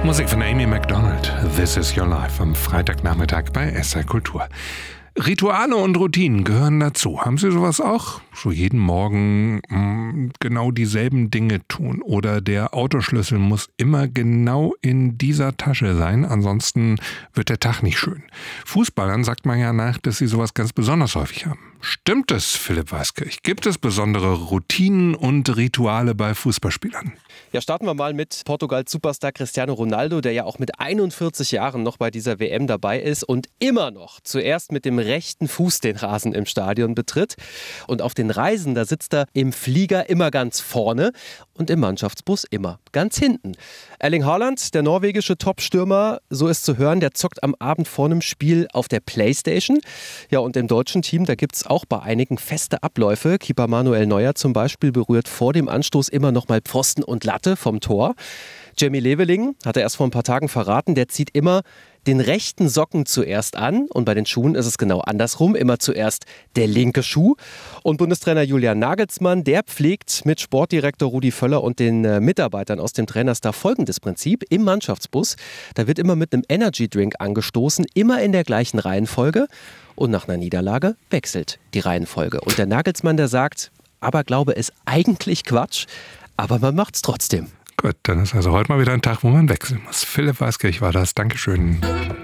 Musik von Amy Macdonald, This Is Your Life, am Freitagnachmittag bei SR Kultur. Rituale und Routinen gehören dazu. Haben Sie sowas auch? So jeden Morgen genau dieselben Dinge tun. Oder der Autoschlüssel muss immer genau in dieser Tasche sein, ansonsten wird der Tag nicht schön. Fußballern sagt man ja nach, dass sie sowas ganz besonders häufig haben. Stimmt es, Philipp Weiskirch? Gibt es besondere Routinen und Rituale bei Fußballspielern? Ja, starten wir mal mit Portugals Superstar Cristiano Ronaldo, der ja auch mit 41 Jahren noch bei dieser WM dabei ist und immer noch zuerst mit dem rechten Fuß den Rasen im Stadion betritt. Und auf den Reisen, da sitzt er im Flieger immer ganz vorne und im Mannschaftsbus immer ganz hinten. Erling Haaland, der norwegische Top-Stürmer, so ist zu hören, der zockt am Abend vor einem Spiel auf der Playstation. Ja, und im deutschen Team, da gibt es auch bei einigen feste Abläufe. Keeper Manuel Neuer zum Beispiel berührt vor dem Anstoß immer noch mal Pfosten und Latte vom Tor. Jamie Leveling, hat er erst vor ein paar Tagen verraten, der zieht immer den rechten Socken zuerst an und bei den Schuhen ist es genau andersrum, immer zuerst der linke Schuh. Und Bundestrainer Julian Nagelsmann, der pflegt mit Sportdirektor Rudi Völler und den Mitarbeitern aus dem Trainerstab folgendes Prinzip. Im Mannschaftsbus, da wird immer mit einem Energy-Drink angestoßen, immer in der gleichen Reihenfolge und nach einer Niederlage wechselt die Reihenfolge. Und der Nagelsmann, der sagt, Aberglaube ist eigentlich Quatsch, aber man macht's trotzdem. Gut, dann ist also heute mal wieder ein Tag, wo man wechseln muss. Philipp Weiskirch war das. Dankeschön.